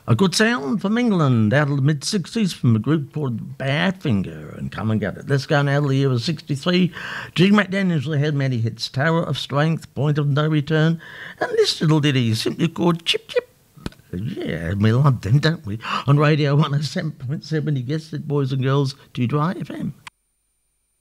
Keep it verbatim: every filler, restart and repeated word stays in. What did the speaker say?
A good sound from England out of the mid-sixties from a group called Badfinger, and come and get it. Let's go now to the year of sixty-three. Jig McDaniels had many hits. Tower of Strength, Point of No Return, and this little ditty simply called Chip Chip. Yeah, we love them, don't we? On Radio one oh seven point seven, you guessed it, boys and girls, to Dry F M.